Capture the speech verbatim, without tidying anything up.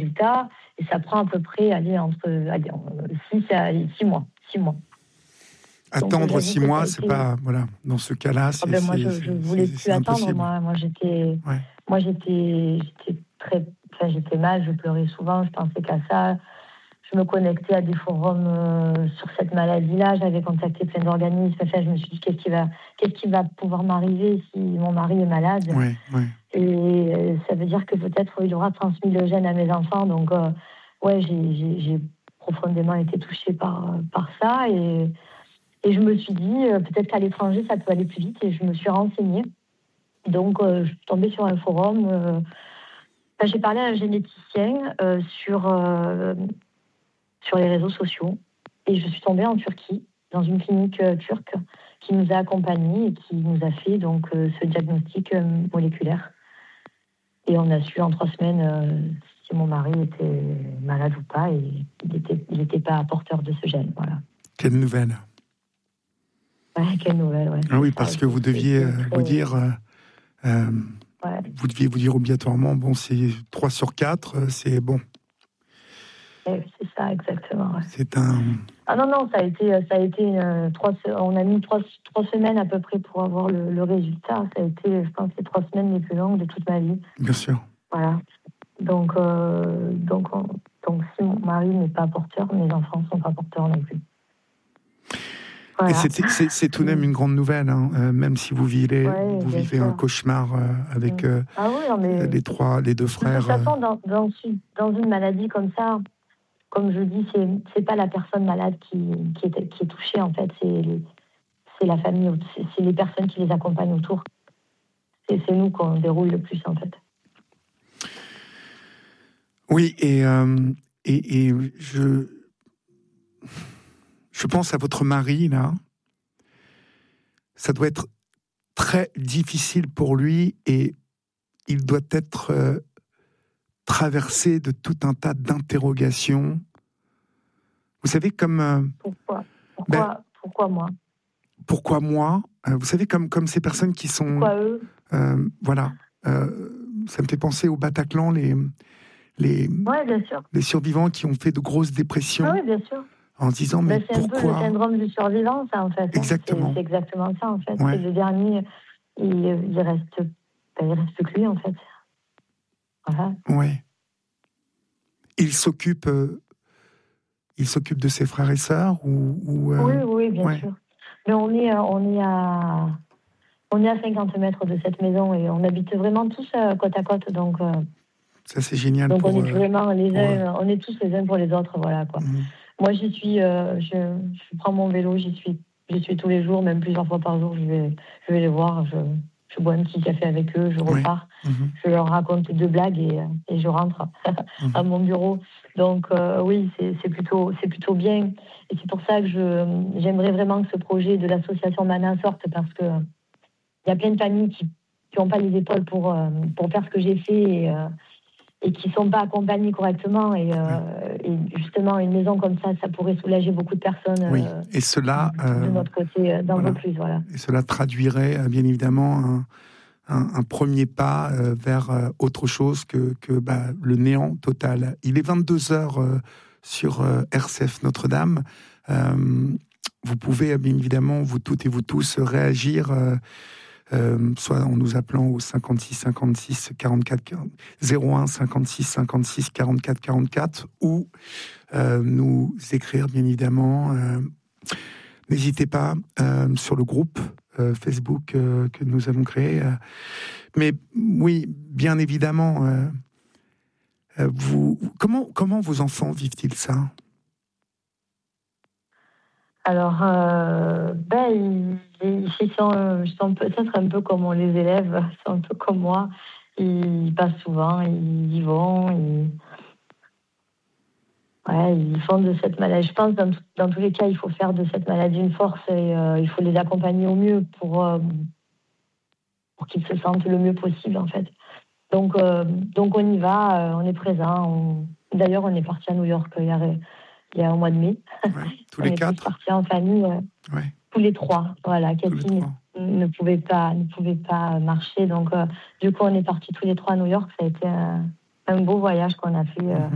résultat. Et ça prend à peu près, allez, entre allez, six à six mois. Six mois. Attendre Donc, six mois, c'est été... pas... Voilà, dans ce cas-là, c'est... Ah ben moi, je ne voulais c'est, plus c'est attendre. Moi, moi, j'étais, ouais. moi j'étais, j'étais très... Enfin, j'étais mal, je pleurais souvent, je pensais qu'à ça. Je me connectais à des forums euh, sur cette maladie-là. J'avais contacté plein d'organismes. Enfin, je me suis dit, qu'est-ce qui va, qu'est-ce qui va pouvoir m'arriver si mon mari est malade ouais, ouais. Et euh, ça veut dire que peut-être il aura transmis le gène à mes enfants. Donc, euh, ouais, j'ai, j'ai, j'ai profondément été touchée par, par ça. Et... Et je me suis dit, euh, peut-être qu'à l'étranger, ça peut aller plus vite. Et je me suis renseignée. Donc, euh, je suis tombée sur un forum. Euh, enfin, j'ai parlé à un généticien euh, sur, euh, sur les réseaux sociaux. Et je suis tombée en Turquie, dans une clinique euh, turque, qui nous a accompagnés et qui nous a fait donc, euh, ce diagnostic euh, moléculaire. Et on a su en trois semaines euh, si mon mari était malade ou pas. Et il n'était il était pas porteur de ce gène. Voilà. Quelle nouvelle! Ouais, quelle nouvelle, ouais. Ah oui, ça, parce que vous deviez euh, très... vous dire, euh, euh, ouais. vous deviez vous dire obligatoirement, bon, c'est trois sur quatre, c'est bon. Et c'est ça, exactement. Ouais. C'est un. Ah non, non, ça a été, ça a été euh, trois, on a mis trois, trois semaines à peu près pour avoir le, le résultat. Ça a été, je pense, les trois semaines les plus longues de toute ma vie. Bien sûr. Voilà. Donc, euh, donc, on, donc, si mon mari n'est pas porteur, mes enfants ne sont pas porteurs non plus. Voilà. Et c'est, c'est, c'est tout de même une grande nouvelle, hein, euh, même si vous vivez, ouais, vous vivez sûr. un cauchemar euh, avec euh, ah oui, non, mais les trois, les deux frères. De toute façon, dans, dans, dans une maladie comme ça, comme je dis, c'est c'est pas la personne malade qui, qui, est, qui est touchée, en fait, c'est, les, c'est la famille, c'est, c'est les personnes qui les accompagnent autour. C'est, c'est nous qu'on déroule le plus, en fait. Oui, et, euh, et, et je... Je pense à votre mari, là. Ça doit être très difficile pour lui et il doit être euh, traversé de tout un tas d'interrogations. Vous savez, comme... Euh, pourquoi pourquoi, ben, pourquoi moi Pourquoi moi euh, Vous savez, comme, comme ces personnes qui sont... Pourquoi eux euh, Voilà. Euh, ça me fait penser au Bataclan, les, les, ouais, bien sûr. les survivants qui ont fait de grosses dépressions. Ah oui, bien sûr. En se disant, mais ben, c'est pourquoi... un peu le syndrome du survivant, ça, en fait. Exactement. C'est, c'est exactement ça, en fait. Ouais. C'est le dernier, il, il, reste, ben, il reste que lui, en fait. Voilà. Oui. Il s'occupe... Euh, il s'occupe de ses frères et sœurs ou, ou euh... Oui, oui, bien ouais. sûr. Mais on est, on est à... On est à cinquante mètres de cette maison et on habite vraiment tous euh, côte à côte, donc... Euh... Ça, c'est génial. Donc, pour, on est vraiment les uns, euh... on est tous les uns pour les autres, voilà, quoi. Mmh. Moi, j'y suis, euh, je, je prends mon vélo, j'y suis, j'y suis tous les jours, même plusieurs fois par jour, je vais, je vais les voir, je, je bois un petit café avec eux, je repars, oui. mmh. je leur raconte deux blagues et, et je rentre mmh. à mon bureau. Donc, euh, oui, c'est, c'est, plutôt, c'est plutôt bien. Et c'est pour ça que je, j'aimerais vraiment que ce projet de l'association Mana sorte, parce que il y a plein de familles qui n'ont pas les épaules pour, euh, pour faire ce que j'ai fait et, euh, et qui ne sont pas accompagnées correctement. Et, euh, et justement, une maison comme ça, ça pourrait soulager beaucoup de personnes. Oui. Euh, et cela, de notre côté, euh, dans voilà. Vaucluse. Voilà. Et cela traduirait, bien évidemment, un, un, un premier pas euh, vers euh, autre chose que, que bah, le néant total. Il est vingt-deux heures euh, sur euh, R C F Notre-Dame. Euh, vous pouvez, bien évidemment, vous toutes et vous tous, réagir... Euh, Euh, soit en nous appelant au cinquante-six cinquante-six quarante-quatre zéro un cinquante-six cinquante-six quarante-quatre quarante-quatre ou euh, nous écrire bien évidemment. Euh, n'hésitez pas euh, sur le groupe euh, Facebook euh, que nous avons créé. Euh, mais oui, bien évidemment, euh, euh, vous comment comment vos enfants vivent-ils ça? Alors, euh, ben, ils, ils, sont, ils sont peut-être un peu comme on les élève, ils sont un peu comme moi. Ils passent souvent, ils y vont, ils, ouais, ils font de cette maladie. Je pense que dans, dans tous les cas, il faut faire de cette maladie une force et euh, il faut les accompagner au mieux pour, euh, pour qu'ils se sentent le mieux possible, en fait. Donc, euh, donc on y va, euh, on est présent. On... D'ailleurs, on est parti à New York il y a... il y a un mois de mai. Ouais, tous les quatre. On est partis en famille, euh, ouais. tous les trois. Voilà, Cathy ne pouvait pas, ne pouvait pas marcher, donc euh, du coup on est partis tous les trois à New York. Ça a été un, un beau voyage qu'on a fait. Euh,